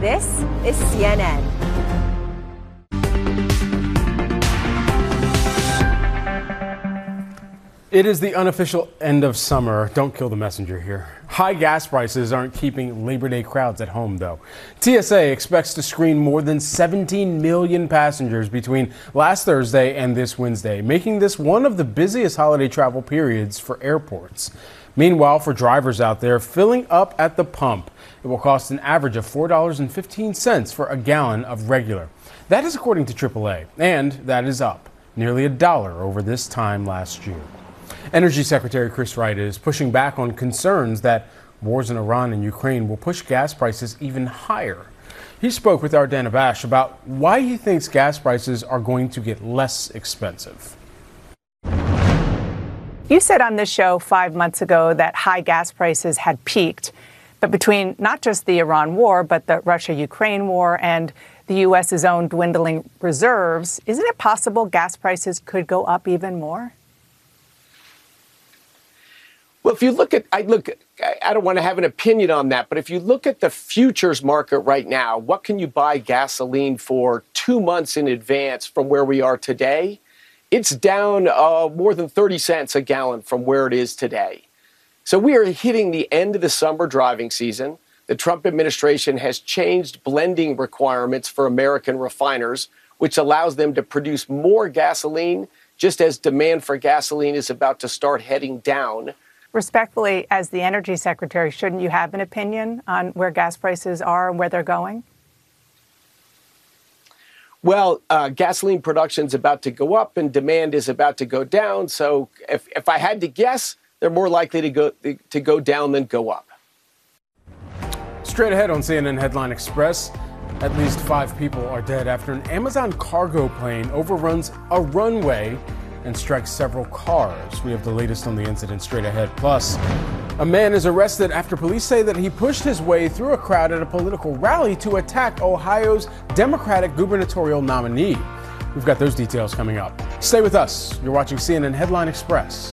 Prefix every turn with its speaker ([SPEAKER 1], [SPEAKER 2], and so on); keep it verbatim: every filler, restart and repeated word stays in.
[SPEAKER 1] This is C N N.
[SPEAKER 2] It is the unofficial end of summer. Don't kill the messenger here. High gas prices aren't keeping Labor Day crowds at home, though. T S A expects to screen more than seventeen million passengers between last Thursday and this Wednesday, making this one of the busiest holiday travel periods for airports. Meanwhile, for drivers out there, filling up at the pump, it will cost an average of four dollars and fifteen cents for a gallon of regular. That is according to triple A, and that is up nearly a dollar over this time last year. Energy Secretary Chris Wright is pushing back on concerns that wars in Iran and Ukraine will push gas prices even higher. He spoke with our Dana Bash about why he thinks gas prices are going to get less expensive.
[SPEAKER 3] You said on this show five months ago that high gas prices had peaked. But between not just the Iran war, but the Russia-Ukraine war and the U S's own dwindling reserves, isn't it possible gas prices could go up even more?
[SPEAKER 4] Well, if you look at, I look, I don't want to have an opinion on that, but if you look at the futures market right now, what can you buy gasoline for two months in advance from where we are today? It's down uh, more than thirty cents a gallon from where it is today. So we are hitting the end of the summer driving season. The Trump administration has changed blending requirements for American refiners, which allows them to produce more gasoline, just as demand for gasoline is about to start heading down.
[SPEAKER 3] Respectfully, as the energy secretary, shouldn't you have an opinion on where gas prices are and where they're going?
[SPEAKER 4] Well, uh, gasoline production is about to go up and demand is about to go down. So if, if I had to guess, they're more likely to go to go down than go up.
[SPEAKER 2] Straight ahead on C N N Headline Express, at least five people are dead after an Amazon cargo plane overruns a runway and strikes several cars. We have the latest on the incident straight ahead. Plus, a man is arrested after police say that he pushed his way through a crowd at a political rally to attack Ohio's Democratic gubernatorial nominee. We've got those details coming up. Stay with us. You're watching C N N Headline Express.